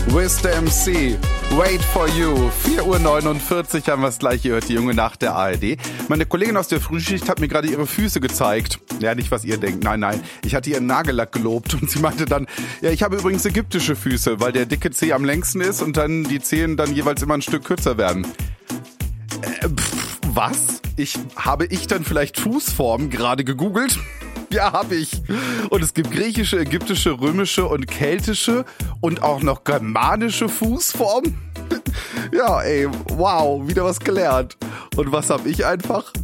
With the MC. Wait for you. 4:49 Uhr haben wir es gleich gehört, die junge Nacht der ARD. Meine Kollegin aus der Frühschicht hat mir gerade ihre Füße gezeigt. Ja, nicht, was ihr denkt. Nein. Ich hatte ihren Nagellack gelobt und sie meinte dann, ja, ich habe übrigens ägyptische Füße, weil der dicke Zeh am längsten ist und dann die Zehen dann jeweils immer ein Stück kürzer werden. Was? Habe ich dann vielleicht Fußformen gerade gegoogelt? Ja, habe ich. Und es gibt griechische, ägyptische, römische und keltische und auch noch germanische Fußformen. Ja, ey, wow, wieder was gelernt. Und was habe ich einfach?